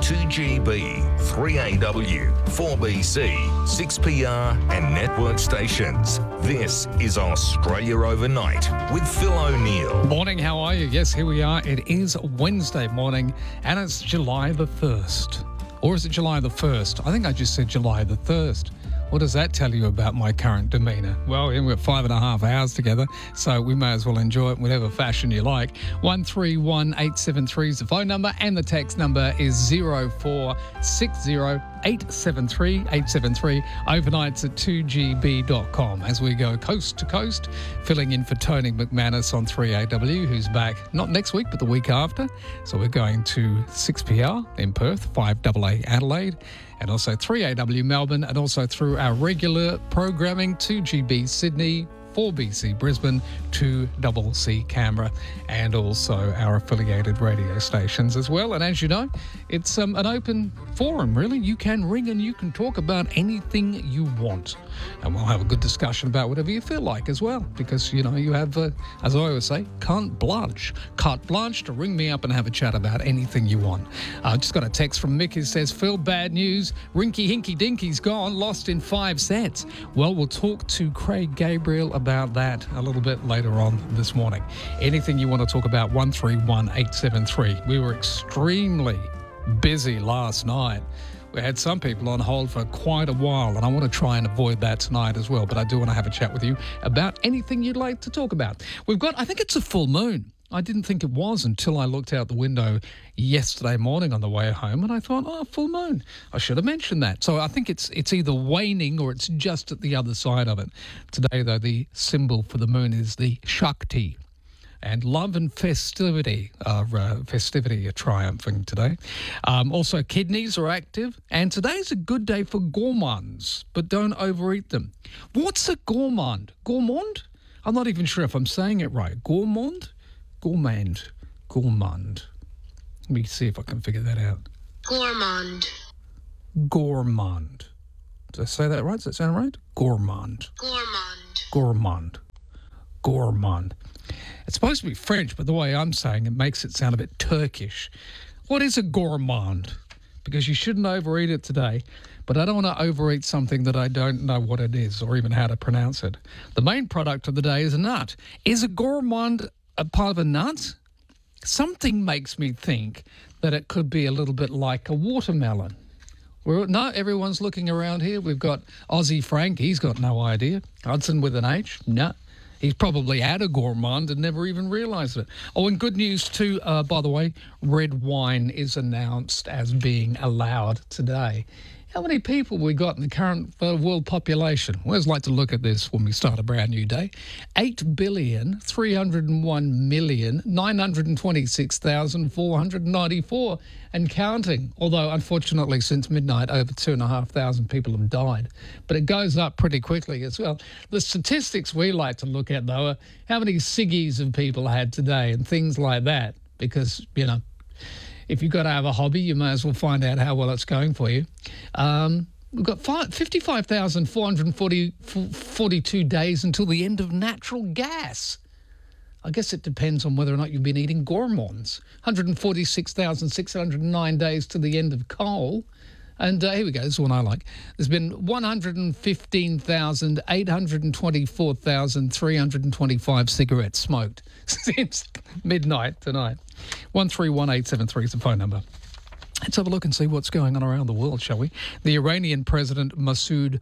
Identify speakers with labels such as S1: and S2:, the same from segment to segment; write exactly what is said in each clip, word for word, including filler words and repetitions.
S1: two G B, three A W, four B C, six P R and network stations. This is Australia Overnight with Phil O'Neill.
S2: Morning, how are you? Yes, here we are. It is Wednesday morning and it's July the first. Or is it July the first? I think I just said July the first. What does that tell you about my current demeanour? Well, we've got five and a half hours together, so we may as well enjoy it in whatever fashion you like. one three one eight seven three is the phone number and the text number is zero four six zero eight seven three eight seven three. Overnights at two G B dot com as we go coast to coast, filling in for Tony McManus on three A W, who's back not next week but the week after. So we're going to six P R in Perth, five A A Adelaide, and also three A W Melbourne, and also through our regular programming, two G B Sydney, four B C Brisbane, two C C Canberra, and also our affiliated radio stations as well. And as you know, it's um, an open forum, really. You can ring and you can talk about anything you want. And we'll have a good discussion about whatever you feel like as well, because, you know, you have, uh, as I always say, carte blanche. Carte blanche to ring me up and have a chat about anything you want. I uh, just got a text from Mick who says, Phil, bad news. Rinky Hinky Dinky's gone, lost in five sets. Well, we'll talk to Craig Gabriel about that a little bit later on this morning. Anything you want to talk about, one three one eight seven three. We were extremely busy last night. We had some people on hold for quite a while, and I want to try and avoid that tonight as well. But I do want to have a chat with you about anything you'd like to talk about. We've got, I think it's a full moon. I didn't think it was until I looked out the window yesterday morning on the way home, and I thought, oh, full moon. I should have mentioned that. So I think it's it's either waning or it's just at the other side of it. Today, though, the symbol for the moon is the Shakti. And love and festivity are, uh, festivity are triumphing today. Um, also, kidneys are active. And today's a good day for gourmands, but don't overeat them. What's a gourmand? Gourmand? I'm not even sure if I'm saying it right. Gourmand? Gourmand. Gourmand. Let me see if I can figure that out.
S3: Gourmand.
S2: Gourmand. Did I say that right? Does that sound right? Gourmand.
S3: Gourmand.
S2: Gourmand. Gourmand. It's supposed to be French, but the way I'm saying it makes it sound a bit Turkish. What is a gourmand? Because you shouldn't overeat it today, but I don't want to overeat something that I don't know what it is or even how to pronounce it. The main product of the day is a nut. Is a gourmand a part of a nut? Something makes me think that it could be a little bit like a watermelon. We're, no, everyone's looking around here. We've got Aussie Frank. He's got no idea. Hudson with an H. No. He's probably had a gourmand and never even realised it. Oh, and good news too, uh, by the way, red wine is announced as being allowed today. How many people we got in the current uh, world population? We always like to look at this when we start a brand new day. eight billion, three hundred one million, nine hundred twenty-six thousand, four hundred ninety-four and counting. Although, unfortunately, since midnight, over two thousand five hundred people have died. But it goes up pretty quickly as well. The statistics we like to look at, though, are how many ciggies have people had today and things like that. Because, you know, if you've got to have a hobby, you may as well find out how well it's going for you. Um, we've got fifty-five thousand four hundred forty-two days until the end of natural gas. I guess it depends on whether or not you've been eating gourmands. one hundred forty-six thousand six hundred nine days to the end of coal. And uh, here we go, this is one I like. There's been one hundred fifteen thousand eight hundred twenty-four thousand three hundred twenty-five cigarettes smoked since midnight tonight. one three one eight seven three is the phone number. Let's have a look and see what's going on around the world, shall we? The Iranian President Masoud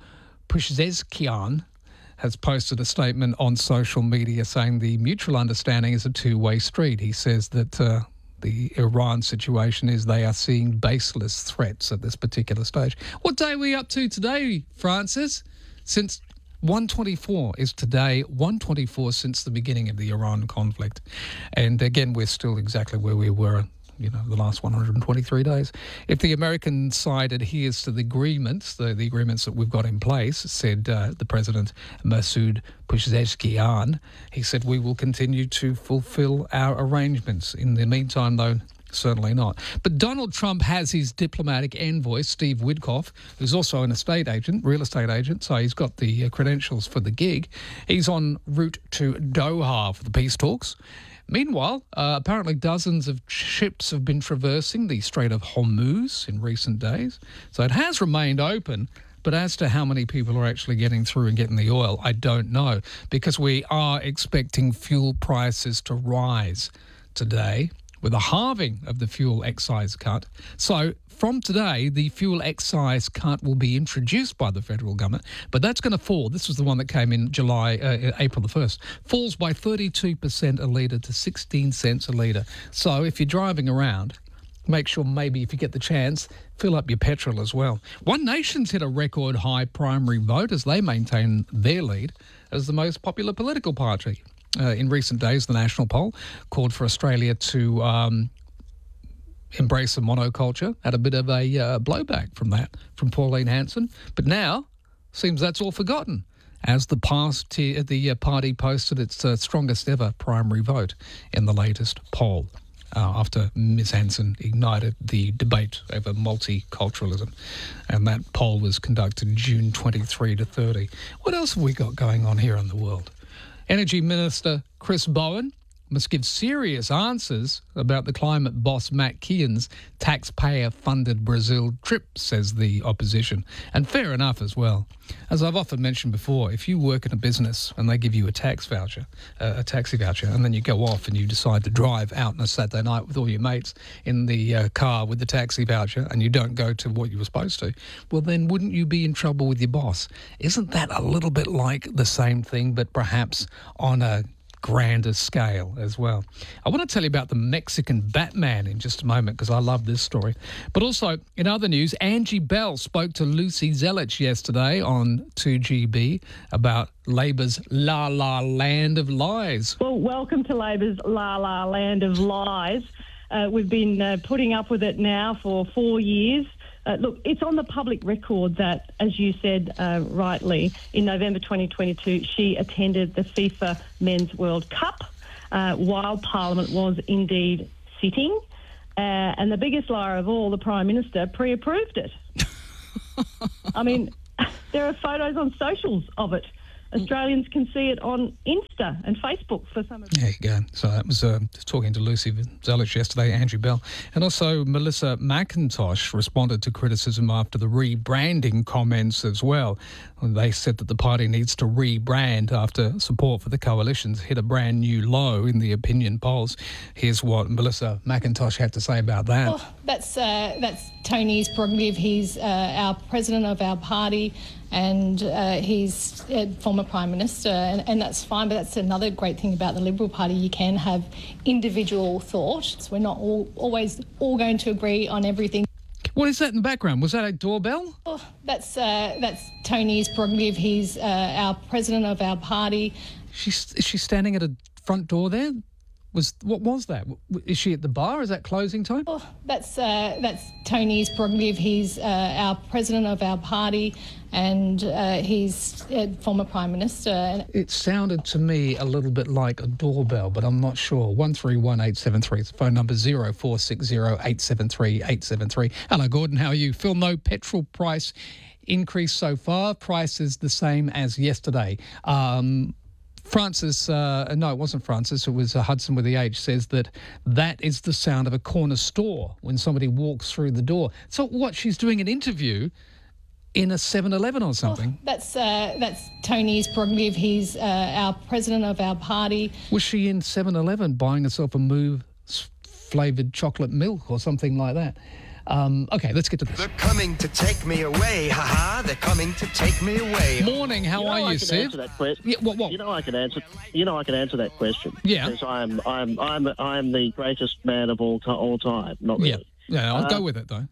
S2: Pezeshkian has posted a statement on social media saying the mutual understanding is a two-way street. He says that uh, the Iran situation is they are seeing baseless threats at this particular stage. What day are we up to today, Francis? Since one twenty-four is today, one twenty-four since the beginning of the Iran conflict. And again, we're still exactly where we were, you know, the last one hundred twenty-three days. If the American side adheres to the agreements, the, the agreements that we've got in place, said uh, the President Masoud Pezeshkian, he said, we will continue to fulfill our arrangements. In the meantime, though, certainly not. But Donald Trump has his diplomatic envoy, Steve Witkoff, who's also an estate agent, real estate agent, so he's got the uh, credentials for the gig. He's en route to Doha for the peace talks. Meanwhile, uh, apparently dozens of ships have been traversing the Strait of Hormuz in recent days. So it has remained open. But as to how many people are actually getting through and getting the oil, I don't know, because we are expecting fuel prices to rise today with a halving of the fuel excise cut. So from today, the fuel excise cut will be introduced by the federal government, but that's going to fall. This was the one that came in July, uh, April the first. Falls by thirty-two percent a litre to sixteen cents a litre. So if you're driving around, make sure maybe if you get the chance, fill up your petrol as well. One Nation's hit a record high primary vote as they maintain their lead as the most popular political party. Uh, in recent days, the national poll called for Australia to um, embrace a monoculture. Had a bit of a uh, blowback from that, from Pauline Hanson. But now, seems that's all forgotten, as the past the uh, party posted its uh, strongest ever primary vote in the latest poll. Uh, after Miz Hanson ignited the debate over multiculturalism. And that poll was conducted June twenty-third to thirtieth. What else have we got going on here in the world? Energy Minister Chris Bowen must give serious answers about the climate boss Matt Kean's taxpayer-funded Brazil trip, says the opposition. And fair enough as well. As I've often mentioned before, if you work in a business and they give you a tax voucher, uh, a taxi voucher, and then you go off and you decide to drive out on a Saturday night with all your mates in the uh, car with the taxi voucher and you don't go to what you were supposed to, well, then wouldn't you be in trouble with your boss? Isn't that a little bit like the same thing, but perhaps on a grander scale as well? I want to tell you about the Mexican Batman in just a moment because I love this story. But also, in other news, Angie Bell spoke to Lucy Zelich yesterday on two G B about Labor's La La Land of Lies.
S4: Well, welcome to Labor's La La Land of Lies. Uh, we've been uh, putting up with it now for four years. Uh, look, it's on the public record that, as you said uh, rightly, in November twenty twenty-two, she attended the FIFA Men's World Cup uh, while Parliament was indeed sitting. Uh, and the biggest liar of all, the Prime Minister, pre-approved it. I mean, there are photos on socials of it. Australians can see it on Insta and Facebook for some of it.
S2: There you go. So that was uh, talking to Lucy Zelich yesterday, Andrew Bell. And also Melissa McIntosh responded to criticism after the rebranding comments as well. They said that the party needs to rebrand after support for the coalitions hit a brand new low in the opinion polls. Here's what Melissa McIntosh had to say about that.
S5: Oh, that's, uh, that's Tony's prerogative. He's uh, our president of our party. And uh, he's a former Prime Minister, and, and that's fine, but that's another great thing about the Liberal Party. You can have individual thought. We're not all, always all going to agree on everything.
S2: What is that in the background? Was that a doorbell?
S5: Oh, that's, uh, that's Tony's prerogative. He's uh, our president of our party.
S2: She's, is she standing at a front door there? Was What was that? Is she at the bar? Is that closing time?
S5: Oh, that's, uh, that's Tony's prerogative. He's uh, our president of our party, and uh, he's a former Prime Minister.
S2: It sounded to me a little bit like a doorbell, but I'm not sure. one three one eight seven three. It's phone number zero four six zero eight seven three eight seven three. Hello, Gordon. How are you? Phil, no petrol price increase so far. Price is the same as yesterday. Um... Francis, uh, no, it wasn't Francis, it was uh, Hudson with the H, says that that is the sound of a corner store when somebody walks through the door. So what, she's doing an interview in a seven eleven or something?
S5: Oh, that's, uh, that's Tony's prerogative. He's uh, our president of our party.
S2: Was she in seven eleven buying herself a Move flavoured chocolate milk or something like that? Um, okay, let's get to this.
S6: They're coming to take me away, haha. They're coming to take me away.
S2: Morning, how
S7: you know,
S2: are
S7: I
S2: you,
S7: can
S2: Sid?
S7: Answer that que-
S2: yeah, what, what?
S7: You know, I can answer. You know, I can answer that question.
S2: Yeah.
S7: Because I'm, I'm, I'm, I'm the greatest man of all, to- all time. Not really.
S2: Yeah, yeah, I'll
S7: uh,
S2: go with it though.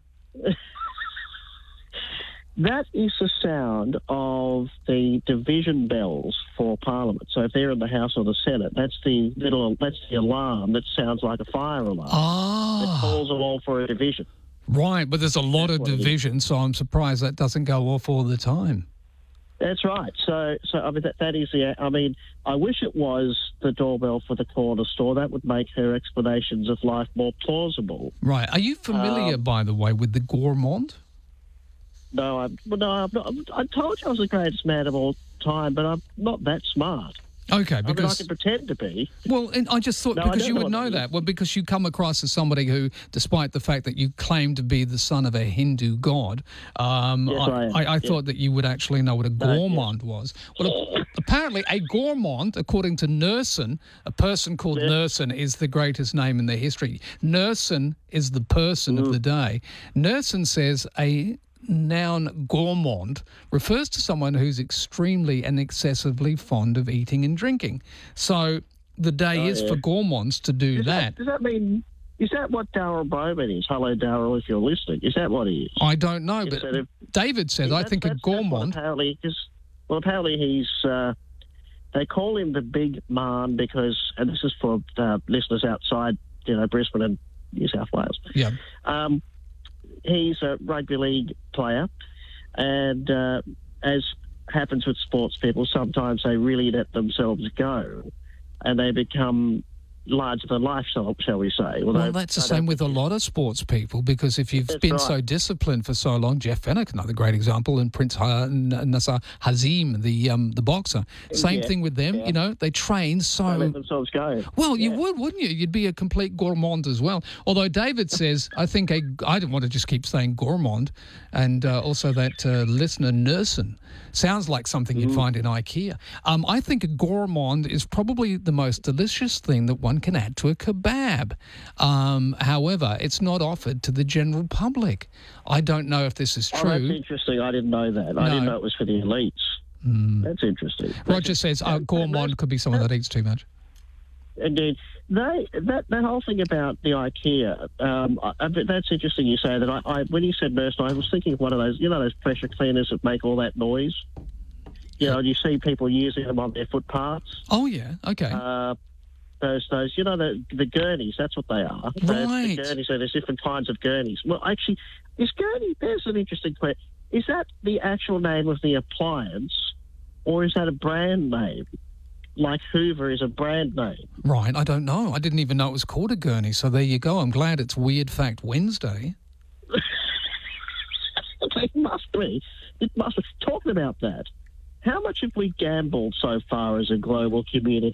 S7: That is the sound of the division bells for Parliament. So if they're in the House or the Senate, that's the little, that's the alarm that sounds like a fire alarm.
S2: Ah.
S7: That calls them all for a division.
S2: Right, but there's a lot
S7: That's
S2: of
S7: what it is.
S2: division, so I'm surprised that doesn't go off all the time.
S7: That's right. So, so I mean, that, that is the. I mean, I wish it was the doorbell for the corner store. That would make her explanations of life more plausible.
S2: Right. Are you familiar,
S7: Um,
S2: by the way, with the gourmand?
S7: No, I'm. Well, no, I'm not. I told you I was the greatest man of all time, but I'm not that smart.
S2: Okay,
S7: I mean, I
S2: because
S7: can pretend to be.
S2: well, and I just thought
S7: No, I
S2: because
S7: don't
S2: you
S7: know
S2: would
S7: what
S2: know
S7: it is.
S2: that. Well, because you come across as somebody who, despite the fact that you claim to be the son of a Hindu god, um,
S7: Yes,
S2: I,
S7: I am.
S2: I, I
S7: Yeah.
S2: thought that you would actually know what a
S7: yes.
S2: gourmand was. Well, a- apparently, a gourmand, according to Nerson, a person called
S7: Yes.
S2: Nerson is the greatest name in their history. Nerson is the person
S7: Mm.
S2: of the day. Nerson says a noun gourmand refers to someone who's extremely and excessively fond of eating and drinking. So the day is
S7: Oh, yeah.
S2: for gourmands to do
S7: Does
S2: that.
S7: Does that mean? Is that what Darryl Bowman is? Hello, Darryl, if you're listening. Is that what he is?
S2: I don't know, but
S7: Instead of-
S2: David says, I
S7: That's-
S2: think a
S7: that's- that's what
S2: gourmand.
S7: apparently, cause, well, apparently he's. Uh, they call him the Big Man because, and this is for uh, listeners outside, you know, Brisbane and New South Wales.
S2: Yeah.
S7: Um, he's a rugby league player, and uh, as happens with sports people, sometimes they really let themselves go, and they become larger than life, shall, shall we say?
S2: Well,
S7: Although
S2: that's the
S7: I don't
S2: same with a
S7: think-
S2: lot of sports people because if you've
S7: That's
S2: been
S7: right.
S2: so disciplined for so long, Jeff Fennick, another great example, and Prince ha- N- Nasser Hazim, the um, the boxer, same
S7: Yeah,
S2: thing with them.
S7: yeah.
S2: You know, they train
S7: They
S2: so.
S7: let themselves go.
S2: Well, you
S7: Yeah.
S2: would, wouldn't you? You'd be a complete gourmand as well. Although David says, I think a, I don't want to just keep saying gourmand, and uh, also that uh, listener Nerson sounds like something you'd find in IKEA. Um, I think a gourmand is probably the most delicious thing that one can add to a kebab. Um, however, it's not offered to the general public. I don't know if this is
S7: Oh, that's
S2: true.
S7: interesting. I didn't know that. I
S2: No.
S7: didn't know it was for the elites. That's interesting.
S2: Roger says uh, gourmand could be someone that eats too much.
S7: Indeed, they that that whole thing about the IKEA. Um, I, I, bet that's interesting. You say that. I, I when you said nurse, I was thinking of one of those. You know, those pressure cleaners that make all that noise. You know, and you see people using them on their footpaths.
S2: Oh, yeah. Okay.
S7: Uh, those those you know the the gurneys. That's what they are. Those-
S2: Right.
S7: The gurneys. So there's different kinds of gurneys. Well, actually, is gurney? There's an interesting question. Is that the actual name of the appliance, or is that a brand name? Like Hoover is a brand name.
S2: Right, I don't know. I didn't even know it was called a gurney, so there you go. I'm glad it's Weird Fact Wednesday.
S7: It must be. It must be. Talking about that, how much have we gambled so far as a global community?